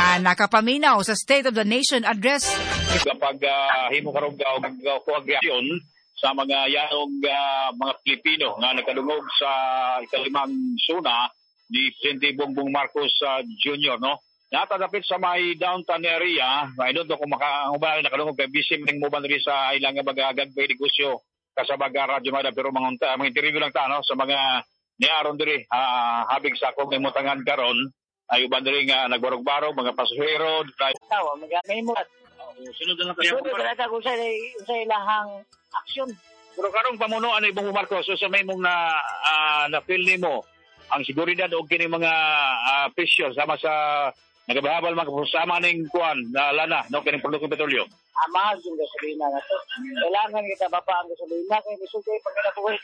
nga nakapaminaw sa State of the Nation address. Kapag himo karong koagrasyon sa mga yanong mga Pilipino nga nakadungog sa ikalimang suna ni Presidente Bongbong Marcos Jr. no. Natadapit sa may downtown area, I don't know kung nakadungog kay bisim ning moban rin sa ilang mga gagbay negosyo kasabag radyo mada pero mga interview lang ta no sa mga niaron diri habig sa akong imutangan karon ay uban diri nga nagbarog-barog mga pasahero tawo magamay mo sunod na tayo kung sa ilahang aksyon. Pero karong pamunuan ni Bongbong Marcos so sa may mong na feel nimo ang seguridad og kini mga presyo sama sa nagabahabal sama ning kuan na lana no kining produktong petrolyo. Mahal yung gasolina na to. Kailangan kita baba ang gasolina kaya gusto kayo pag